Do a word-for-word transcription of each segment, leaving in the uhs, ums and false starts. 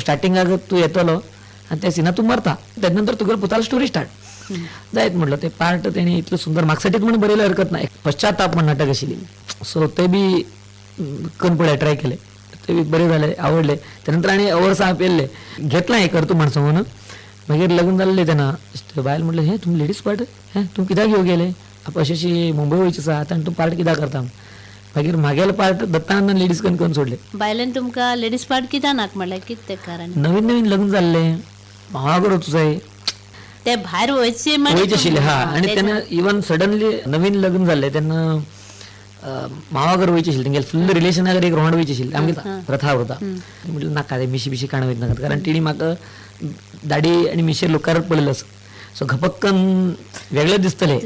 स्टार्टिंगाक तू येतलो आणि त्या सिनात तू मरता त्यानंतर तुगेल पुताला स्टोरी स्टार्ट जायत म्हटलं ते पार्ट तेणी इतलं सुंदर म्हाकासाठीच म्हणून बरयला हरकत नाही. पश्चाताप म्हण नाटक आशिल्ली सो ते बी करून पळय ट्राय केले ते बी बरे झाले आवडले. त्यानंतर आणि अवर्स हांव पेल्ले घेतला हे करतो म्हणसो म्हणून मागीर लग्न जाल्लें तेन्ना बायल म्हटलें हे तुमी लेडीज पार्ट हे तुमी कित्याक घेवं गेले अशी अशी मुंबय वयची आसा आतां तूं पार्ट कित्याक करता. मागीर म्हागेलो पार्ट दत्तानंदान लेडीज करून करून सोडले. बायलेन तुमकां लेडीज पार्ट कित्याक नाक म्हणलें कितें कारण. नवीन नवीन लग्न जाल्लें भावागर वचूं ते भायर वयचे वयचे आशिल्ले हा आनी तेन्ना इवन सडनली नवीन लग्न जाल्लें तेन्ना मावागर वयचे आशिल्ले तेंगेले फुल्ल रिलेशनाक एक रावंड वयचे आशिल्ले आमगे प्रथा उरता म्हटलें नाका ते मिशी बिशी काण वयत नाका कारण तिणी म्हाका दाडी आनी मिशेर लोकांक पळयलो सो घपक्कन वेगळें दिसतलें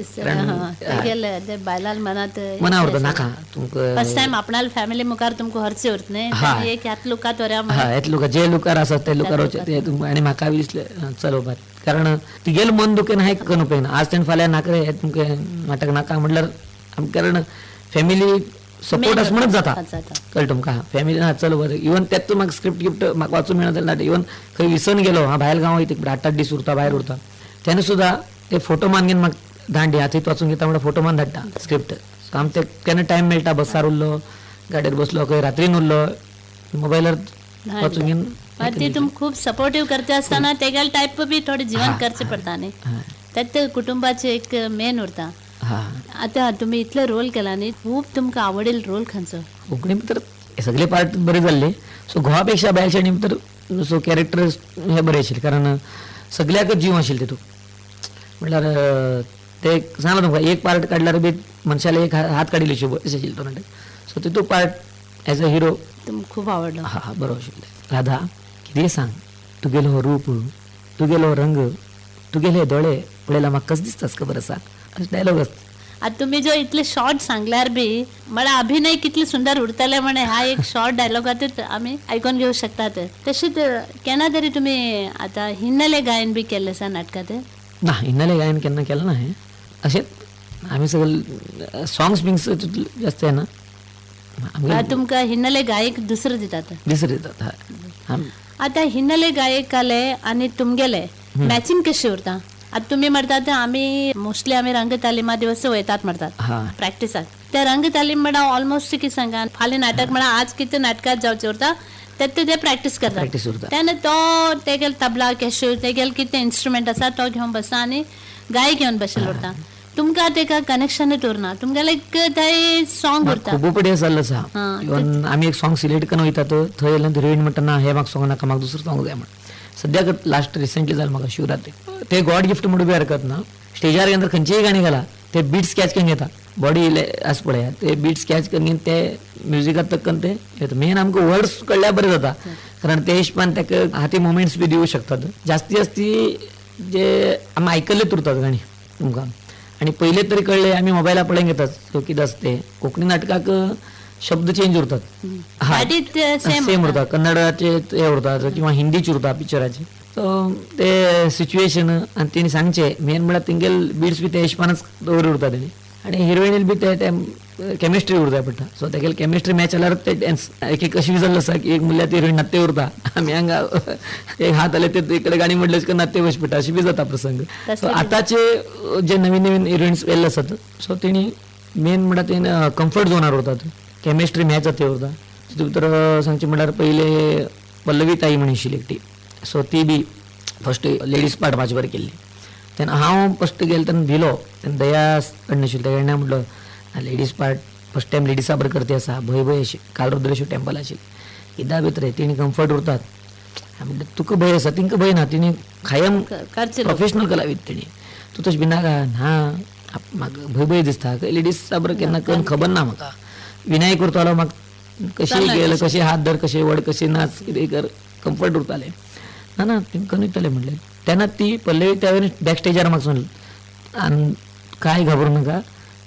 बायलाल मनात मना उरता नाका तुमकां फर्स्ट टायम आपणाल फॅमिली मुखार तुमकां हरचे उरत न्ही एक ह्यात लुकात वऱ्या हा ह्यात लुकार जे लुकार आसात ते लुकार ते तुमकां आनी म्हाका दिसलें चलो बात कारण तिगेलें मन दुखेन हांय करून उपयोग आज तेन्ना फाल्यां नाका रे तुमकां नाटक नाका म्हटल्यार कारण फॅमिली सपोर्ट आसा म्हणून जाता कळ्ळें तुमकां फॅमिली हा चलो बरें इवन त्यात म्हाका स्क्रिप्ट गिफ्ट म्हाका वाचूंक मेळना जाल्यार इवन खंय विसरून गेलो हांव भायर गांव वयता आठ आठ दीस उरता भायर उरता तेन्ना सुद्दां ते फोटो मान घेवन म्हाका धाडली हातीत वाचून घेता म्हणल्यार फोटो मान धाडटा स्क्रिप्ट सो आम ते केन्ना टायम मेळटा बसार उरलो गाडयेर बसलो खंय रात्रीन उरलो मोबायलार वाचून घेवन ती तुम खूब सपोर्टिव्ह करते आसतना तेगेले टायप बी थोडे जीवन करचे पडटा न्ही त्यात कुटुंबाचे एक मेन उरता. आता तुम्ही इतलो रोल केला न्ही खूब तुमकां आवडेल रोल खंयचो. कोंकणी भितर सगळे पार्ट बरे जाल्ले सो घोवा पेक्षा बायल शाणी भितर सो कॅरेक्टर हे बरे आशिल्ले कारण सगळ्याकच जीव आशिल्लो तितून म्हटल्यार ते सांगला तुमकां एक पार्ट काडल्यार बी मनशाला एक हात काडिल्लो अशें आशिल्लो तो नाटक सो तितून पार्ट एज अ हिरो तुमकां खूब आवडलो. हा हा बरो आशिल्लो. राधा कितें सांग तुगेलो हो रूप तुगेलो हो रंग तुगेले दोळे पळयल्यार म्हाका कशें दिसतास खबर आसा डायलॉग आसता. आता तुम्ही जो इतले शॉर्ट सांगल्यार बी मला अभिनय कितले सुंदर उरतले म्हणे हा एक शॉर्ट डायलॉगातूच आम्ही ऐकून घेऊ शकतात. तशीच केन्ना तरी तुम्ही आता हिन्नले गायन बी केल्लें आसा नाटकात. ना हिन्नले गायन केन्ना केलें ना हे अशें आमी सगळे सॉंग्स बिंग्स जास्त आहे ना तुमकां हिन्नले गायक दुसरे दितात दुसरे दितात. आता हिन्नले गायक आले आनी तुमगेले मॅचिंग कशी उरता. आता तुम्ही म्हणतात आम्ही मोस्टली आम्ही रंग तालिमा दिवस वयतात म्हणतात प्रॅक्टिसाक त्या रंग तालीम म्हणा ऑलमोस्ट कितें सांगा फाल्यां नाटक म्हणा आज कितें नाटकात जावचें उरता तें ते प्रॅक्टीस करतात तेन्ना तो तेगेल तबला कॅश्यू तेगेल कितें इन्स्ट्रुमेंट आसा तो घेवन बसता आनी गाय घेवन बसलेलो उरता. तुमकां तेका कनेक्शनूच उरना तुमगेलें एक थंय सॉंग उरता खूब बडें जाल्लो आसा. इवन आमी एक सॉंग सिलेक्ट करून वयतात थंय हिरोईन म्हणटा ना हे म्हाका सॉंग नाका म्हाका दुसरो सॉंग जाय म्हण सद्याक लास्ट रिसेंटली जालें म्हाका शिवरात्री ते गॉड गिफ्ट म्हणून बी हरकत ना स्टेजार गेल्यार खंयचीय गाणी घाला ते बीट्स कॅच करून घेता बॉडी आस पळय ते बीट्स कॅच करून घेवन ते म्युजिकात तक्कन ते येता. मेन आमकां वर्ड्स कळल्यार बरें जाता कारण ते हिशपान ताका हाती मुवमेंट्स बी दिवूं शकतात. जास्ती जास्ती जे आमी आयकल्लेच उरतात गाणी तुमकां आनी पयले तरी कळ्ळे आमी मोबायलार पळोवन घेतात सो कितें आसता ते कोंकणी नाटकाक शब्द चेंज उरतात हा सेम उरता कन्नडाचे हे उरतात किंवा हिंदीचे उरता पिक्चराचे सो ते सिच्युएशन आनी तेणी सांगचे मेन म्हळ्यार तेंगेल बिट्स बी ते हिशपानच दवरी उरता तेणी आनी हिरोईनील बी ते केमिस्ट्री उरता पडटा सो तेगेले केमिस्ट्री मॅच जाल्यार ते डान्स एक एक अशी जाल्लो आसा की एक म्हणल्यार ती हिरोईन नात्य उरता आमी हांगा एक हात आले ते इकडे गाणी म्हणल्यार की नात्य वच पडटा अशी बी जाता प्रसंग. सो आतांचे जे नवीन नवीन हिरोईन्स येयल्ले आसात सो तेणी मेन म्हळ्यार तेणी कम्फर्ट झोनार उरतात केमिस्ट्री मॅच जाता उरता. तितून भितर सांगचें म्हळ्यार पयले पल्लवी ताई म्हण आशिल्ली एकटी सो ती बी फस्ट लेडीज पार्ट म्हाजे बरें केल्ली तेन्ना हांव फस्ट गेलो तेन्ना भिलो तेन्ना दया कडून आशिल्लो त्या कडल्यान म्हणलो लेडीज पार्ट फस्ट टायम लेडीसा बरें करते आसा भंय भंय अशी कालरुद्रेश्वर टेंपल आशिल्ली कित्याक भितर तेणी कम्फर्ट उरतात म्हणटा तुका भंय आसा तिंका भंय ना तिणी कायम प्रोफेशनल कलावीत तेणी तूं तशें भिनाका ना म्हाका भंय भंय दिसता लेडीज बरें केन्ना करून खबर ना म्हाका विनय करतालो म्हाका कशें गेलो कशें हात धर कशें वड कशें नाच कितें कर कम्फर्ट उरतालें ना ना तेंकां न्हयतलें म्हणलें तेन्ना ती पल्लवी त्या वेळी बॅक स्टेजार म्हाका सांगली आनी कांय घाबरूं नाका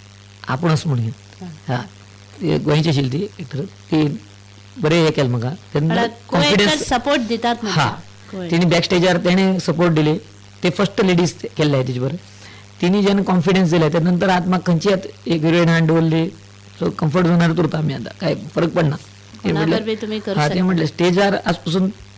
आपुणूच म्हणून हा गोंयची आशिल्ली ती एक तर ती बरें हें केलें म्हाका तेन्ना कॉन्फिडन्स सपोर्ट दितात हा तिणी बॅक स्टेजार तेणें सपोर्ट दिली ते फस्ट लेडीज केल्ले तेजे बरें तिणी जेन्ना कॉन्फिडन्स दिले त्या नंतर आतां म्हाका खंयची एक हिरोईन हाड दवरली सो कम्फर्ट झोनार उरता आमी आतां कांय फरक पडना. ते म्हटलें स्टेजार आज पासून